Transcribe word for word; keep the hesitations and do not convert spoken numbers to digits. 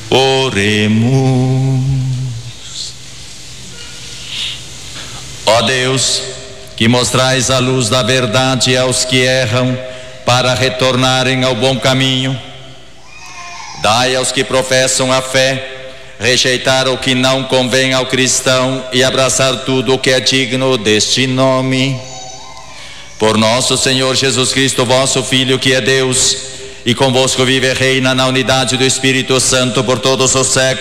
Oremos. Ó Deus, que mostrais a luz da verdade aos que erram para retornarem ao bom caminho, dai aos que professam a fé rejeitar o que não convém ao cristão e abraçar tudo o que é digno deste nome. Por nosso Senhor Jesus Cristo, vosso Filho, que é Deus, e convosco vive e reina na unidade do Espírito Santo por todos os séculos.